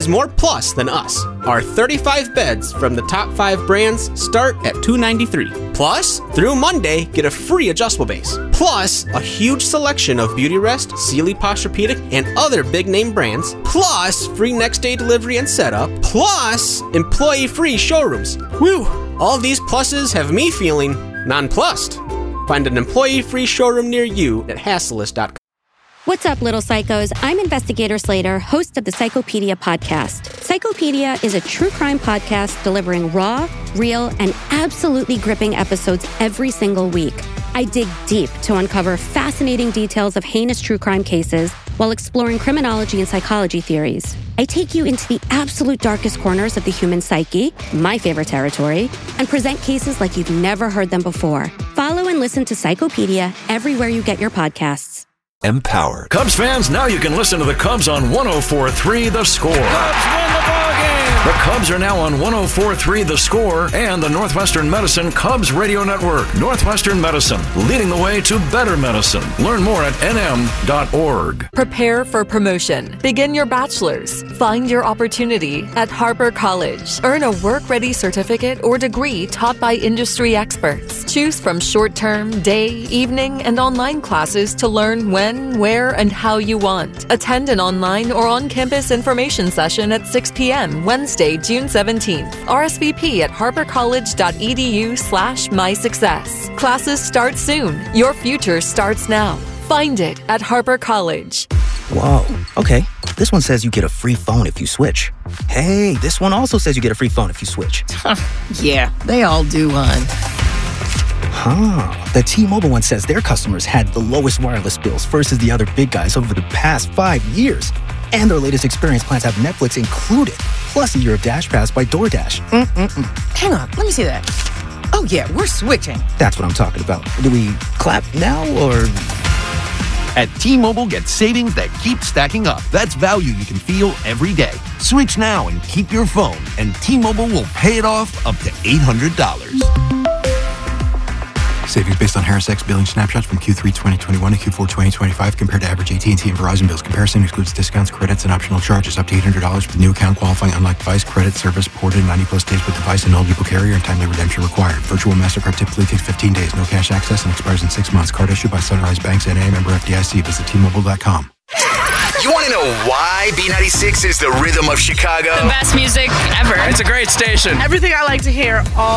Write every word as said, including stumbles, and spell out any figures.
has more plus than us. Our thirty-five beds from the top five brands start at two hundred ninety-three dollars. Plus, through Monday, get a free adjustable base. Plus, a huge selection of Beautyrest, Sealy Posturepedic, and other big-name brands. Plus, free next-day delivery and setup. Plus, employee-free showrooms. Whew! All these pluses have me feeling nonplussed. Find an employee-free showroom near you at Hassellus dot com. What's up, little psychos? I'm Investigator Slater, host of the Psychopedia podcast. Psychopedia is a true crime podcast delivering raw, real, and absolutely gripping episodes every single week. I dig deep to uncover fascinating details of heinous true crime cases while exploring criminology and psychology theories. I take you into the absolute darkest corners of the human psyche, my favorite territory, and present cases like you've never heard them before. Follow and listen to Psychopedia everywhere you get your podcasts. Empowered. Cubs fans, now you can listen to the Cubs on one oh four point three The Score. Cubs win the ballgame! The Cubs are now on one oh four point three The Score and the Northwestern Medicine Cubs Radio Network. Northwestern Medicine, leading the way to better medicine. Learn more at N M dot org. Prepare for promotion. Begin your bachelor's. Find your opportunity at Harper College. Earn a work-ready certificate or degree taught by industry experts. Choose from short-term, day, evening, and online classes to learn when, where, and how you want. Attend an online or on-campus information session at six p.m. Wednesday, June seventeenth. R S V P at harpercollege.edu slash my success. Classes start soon. Your future starts now. Find it at Harper College. Whoa, okay. This one says you get a free phone if you switch. Hey, this one also says you get a free phone if you switch. Yeah, they all do, hon. Huh. The T-Mobile one says their customers had the lowest wireless bills versus the other big guys over the past five years. And their latest experience plans have Netflix included, plus a year of Dash Pass by DoorDash. Mm-mm-mm. Hang on, let me see that. Oh, yeah, we're switching. That's what I'm talking about. Do we clap now, or...? At T-Mobile, get savings that keep stacking up. That's value you can feel every day. Switch now and keep your phone, and T-Mobile will pay it off up to eight hundred dollars. Savings based on Harris X billing snapshots from Q three twenty twenty-one to Q four twenty twenty-five compared to average A T and T and Verizon bills. Comparison excludes discounts, credits, and optional charges. Up to eight hundred dollars with new account qualifying unlocked device. Credit service ported ninety plus days with device and eligible carrier, and timely redemption required. Virtual MasterCard typically takes fifteen days. No cash access and expires in six months. Card issued by Sunrise Banks N A, member F D I C. Visit T Mobile dot com. You want to know why B ninety-six is the rhythm of Chicago? The best music ever. It's a great station. Everything I like to hear all